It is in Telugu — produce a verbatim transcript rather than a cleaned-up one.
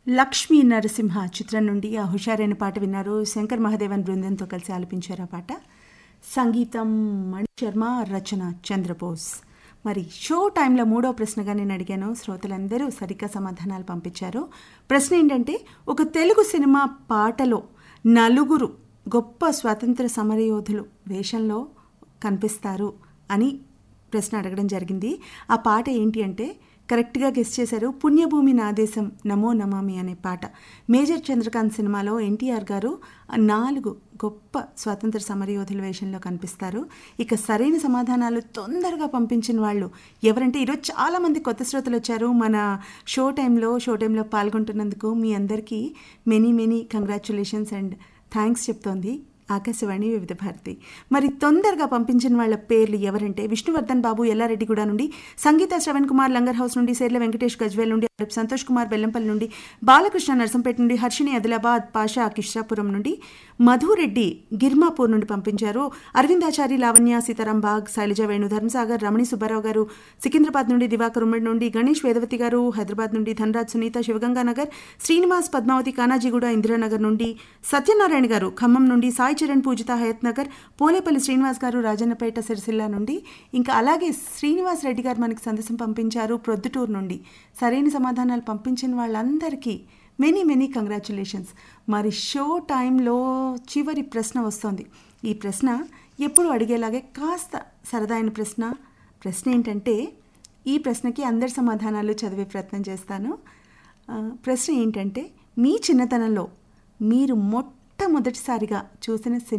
లక్ష్మీ నరసింహ చిత్రం నుండి ఆ హుషారైన పాట విన్నారు. శంకర్ మహాదేవన్ బృందంతో కలిసి ఆలపించారు ఆ పాట. సంగీతం మణి శర్మ, రచన చంద్రబోస్. మరి షో టైంలో మూడో ప్రశ్నగా నేను అడిగాను. శ్రోతలందరూ సరిగ్గా సమాధానాలు పంపించారు. ప్రశ్న ఏంటంటే, ఒక తెలుగు సినిమా పాటలో నలుగురు గొప్ప స్వాతంత్ర సమరయోధులు వేషంలో కనిపిస్తారు అని ప్రశ్న అడగడం జరిగింది. ఆ పాట ఏంటి అంటే కరెక్ట్గా గెస్ చేశారు. పుణ్యభూమి నాదేశం నమో నమామి అనే పాట. మేజర్ చంద్రకాంత్ సినిమాలో ఎన్టీఆర్ గారు నాలుగు గొప్ప స్వాతంత్ర సమరయోధుల వేషంలో కనిపిస్తారు. ఇక సరైన సమాధానాలు తొందరగా పంపించిన వాళ్ళు ఎవరంటే, ఈరోజు చాలామంది కొత్త శ్రోతలు వచ్చారు మన షో టైంలో షో టైంలో పాల్గొంటున్నందుకు. మీ అందరికీ many many congratulations and thanks చెప్తోంది ఆకాశవాణి వివిధ భారతి. మరి తొందరగా పంపించిన వాళ్ళ పేర్లు ఎవరంటే, విష్ణువర్ధన్ బాబు ఎల్లారెడ్డిగూడ నుండి, సంగీత శ్రవణ్ కుమార్ లంగర్ హౌస్ నుండి, సేర్ల వెంకటేష్ గజ్వేల్ నుండి, సంతోష్ కుమార్ బెల్లంపల్లి నుండి, బాలకృష్ణ నర్సంపేట నుండి, హర్షిని ఆదిలాబాద్, పాషా కిష్రాపురం నుండి, మధురెడ్డి గిర్మాపూర్ నుండి పంపించారు. అరవిందాచారి, లావణ్య, సీతారాం బాగ్, శైలజ వేణు, ధర్మసాగర్, రమణి సుబ్బారావు గారు సికింద్రాబాద్ నుండి, దివాకర్ ఉమ్మడి నుండి, గణేష్ వేదవతి గారు హైదరాబాద్ నుండి, ధనరాజ్ సునీత శివగంగానగర్, శ్రీనివాస్ పద్మావతి కానాజీగూడ ఇందిరానగర్ నుండి, సత్యనారాయణ గారు ఖమ్మం నుండి, సాయి చరణ్ పూజిత హయత్ నగర్, పోలేపల్లి శ్రీనివాస్ గారు రాజన్నపేట సిరిసిల్ల నుండి, ఇంకా అలాగే శ్రీనివాస్ రెడ్డి గారు మనకి సందేశం పంపించారు ప్రొద్దుటూరు నుండి. సరైన సమాధానాలు పంపించిన వాళ్ళందరికీ మెనీ మెనీ కంగ్రాచ్యులేషన్స్. మరి షో టైంలో చివరి ప్రశ్న వస్తుంది. ఈ ప్రశ్న ఎప్పుడు అడిగేలాగే కాస్త సరదాయిన ప్రశ్న. ప్రశ్న ఏంటంటే, ఈ ప్రశ్నకి అందరి సమాధానాలు చదివే ప్రయత్నం చేస్తాను. ప్రశ్న ఏంటంటే, మీ చిన్నతనంలో మీరు మొట్టమొదటిసారిగా చూసిన సినిమా